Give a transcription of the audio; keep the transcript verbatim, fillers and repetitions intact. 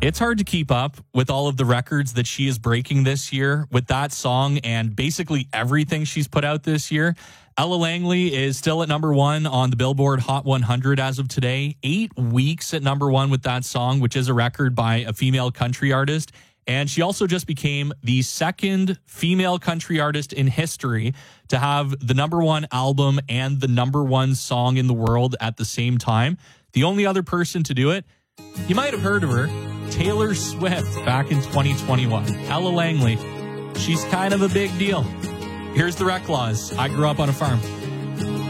It's hard to keep up with all of the records that she is breaking this year with that song and basically everything she's put out this year. Ella Langley is still at number one on the Billboard Hot one hundred as of today. Eight weeks at number one with that song, which is a record by a female country artist. And she also just became the second female country artist in history to have the number one album and the number one song in the world at the same time. The only other person to do it, you might have heard of her, Taylor Swift, back in twenty twenty-one. Ella Langley, she's kind of a big deal. Here's the Rec Laws. I grew up on a farm.